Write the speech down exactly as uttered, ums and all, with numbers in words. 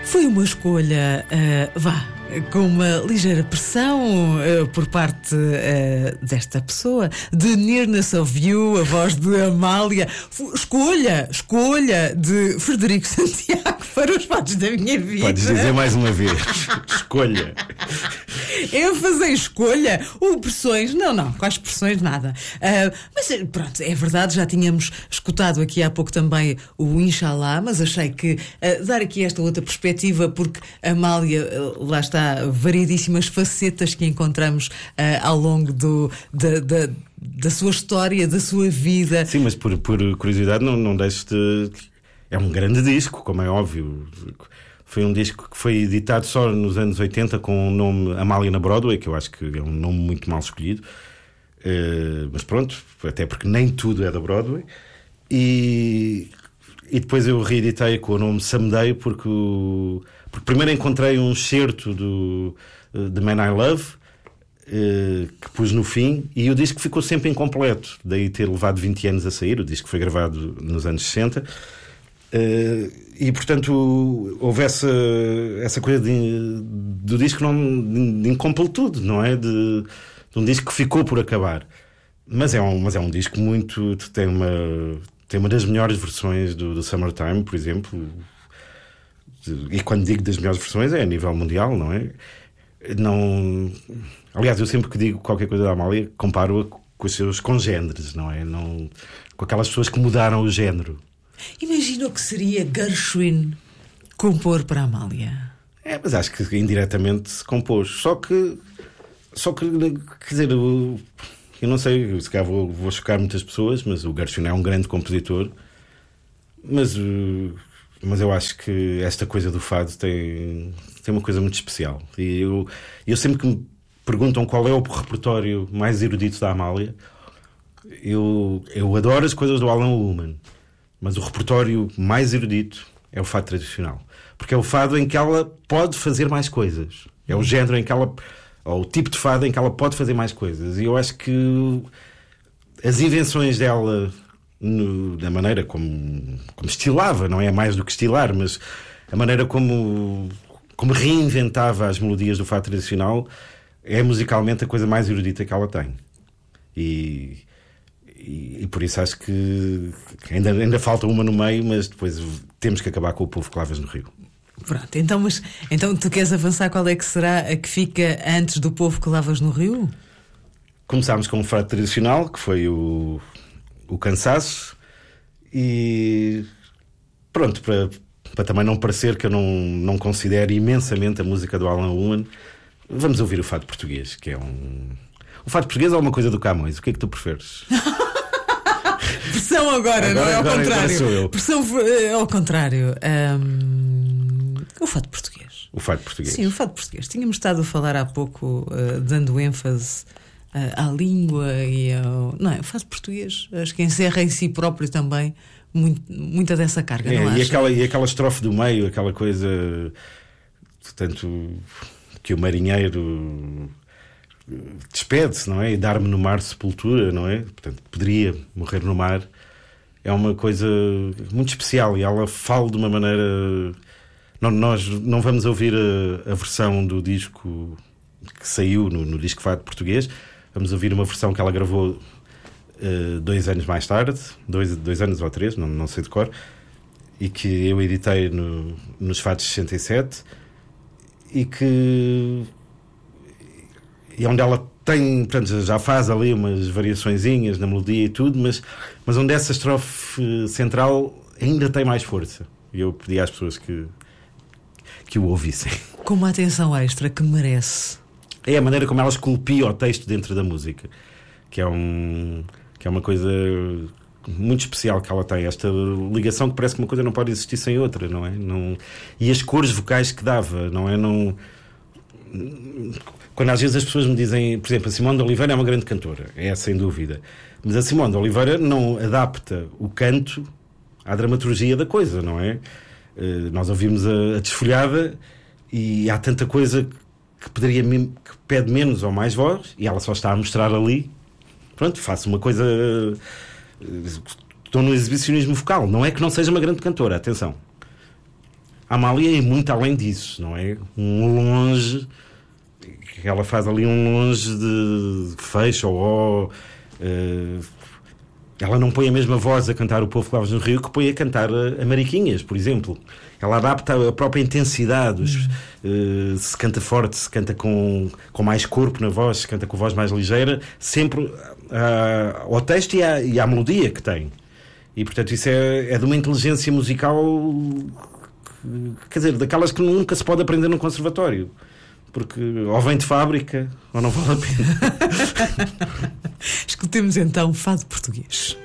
Foi uma escolha, uh, vá, com uma ligeira pressão uh, por parte uh, desta pessoa, de Nearness of You, a voz de Amália. F- escolha, escolha de Frederico Santiago para os fatos da minha vida. Podes dizer mais uma vez. Escolha. ênfase em escolha, ou pressões, não, não, quais pressões, nada. Uh, mas pronto, é verdade, já tínhamos escutado aqui há pouco também o Inshallah, mas achei que uh, dar aqui esta outra perspectiva, porque a Amália, uh, lá está, variedíssimas facetas que encontramos uh, ao longo do, da, da, da sua história, da sua vida. Sim, mas por, por curiosidade, não, não deixes de... É um grande disco, como é óbvio. Foi um disco que foi editado só nos anos oitenta com o nome Amália na Broadway, que eu acho que é um nome muito mal escolhido. Uh, mas pronto, até porque nem tudo é da Broadway. E, e depois eu reeditei com o nome Someday, porque, o, porque primeiro encontrei um excerto do uh, The Man I Love, uh, que pus no fim, e o disco ficou sempre incompleto, daí ter levado vinte anos a sair. O disco foi gravado nos anos sessenta. Uh, e portanto houve essa, essa coisa de, do disco não, de, de incompletude, não é? De, de um disco que ficou por acabar. Mas é um, mas é um disco muito. Tem uma, tem uma das melhores versões do, do Summertime, por exemplo. E quando digo das melhores versões é a nível mundial, não é? Não, aliás, eu sempre que digo qualquer coisa da Amália, comparo-a com os seus congêneres, não é? Não, com aquelas pessoas que mudaram o género. Imagina o que seria Gershwin compor para a Amália. É, mas acho que indiretamente se compôs. Só que, só que quer dizer, eu, eu não sei, se calhar vou, vou chocar muitas pessoas, mas o Gershwin é um grande compositor. Mas, mas eu acho que esta coisa do fado tem, tem uma coisa muito especial. E eu, eu sempre que me perguntam qual é o repertório mais erudito da Amália, eu, eu adoro as coisas do Alan Woolman. Mas o repertório mais erudito é o fado tradicional. Porque é o fado em que ela pode fazer mais coisas. É o género em que ela... Ou o tipo de fado em que ela pode fazer mais coisas. E eu acho que as invenções dela, no, da maneira como, como estilava, não é mais do que estilar, mas a maneira como, como reinventava as melodias do fado tradicional, é musicalmente a coisa mais erudita que ela tem. E... E, e por isso acho que ainda, ainda falta uma no meio, mas depois temos que acabar com o Povo que Lavas no Rio. Pronto, então, mas, então tu queres avançar? Qual é que será a que fica antes do Povo que Lavas no Rio? Começámos com um fado tradicional, que foi o, o Cansaço. E pronto, para, para também não parecer que eu não, não considero imensamente a música do Alan Woolman, vamos ouvir o fado português, que é um... O fado português é uma coisa do Camões. O que é que tu preferes? Pressão agora, agora, não é ao agora, contrário. Agora sou eu. Pressão é ao contrário. Um, o fado português. O fado português. Sim, o fado português. Tínhamos estado a falar há pouco, uh, dando ênfase uh, à língua e ao... Não é? O fado português, acho que encerra em si próprio também muito, muita dessa carga, é, não e acha? aquela, e aquela estrofe do meio, aquela coisa... Portanto, que o marinheiro... despede-se, não é? E dar-me no mar sepultura, não é? Portanto, poderia morrer no mar. É uma coisa muito especial e ela fala de uma maneira... Não, nós não vamos ouvir a, a versão do disco que saiu no, no disco fado português. Vamos ouvir uma versão que ela gravou uh, dois anos mais tarde, dois, dois anos ou três, não, não sei de cor, e que eu editei no, nos fados sessenta e sete, e que... e onde ela tem, portanto, já faz ali umas variaçõezinhas na melodia e tudo, mas, mas onde essa estrofe central ainda tem mais força. E eu pedi às pessoas que, que o ouvissem. Com uma atenção extra que merece. É a maneira como ela esculpia o texto dentro da música, que é, um, que é uma coisa muito especial que ela tem, esta ligação que parece que uma coisa não pode existir sem outra, não é? Não, e as cores vocais que dava, não é? Não... Quando às vezes as pessoas me dizem, por exemplo, a Simone de Oliveira é uma grande cantora, é sem dúvida, mas a Simone de Oliveira não adapta o canto à dramaturgia da coisa, não é? Uh, nós ouvimos a, a Desfolhada e há tanta coisa que, poderia, que pede menos ou mais voz e ela só está a mostrar ali. Pronto, faço uma coisa... Uh, estou no exibicionismo vocal. Não é que não seja uma grande cantora, atenção. A Amália é muito além disso, não é? Um longe, ela faz ali um longe de fecho ou uh, ela não põe a mesma voz a cantar O Povo que Lavas no Rio que põe a cantar a, a Mariquinhas, por exemplo. Ela adapta a própria intensidade, os, uh, se canta forte, se canta com, com mais corpo na voz, se canta com voz mais ligeira, sempre uh, ao texto e à, e à melodia que tem. E portanto isso é, é de uma inteligência musical, quer dizer, daquelas que nunca se pode aprender num conservatório, porque ou vem de fábrica ou não vale a pena. Escutemos então Fado Português.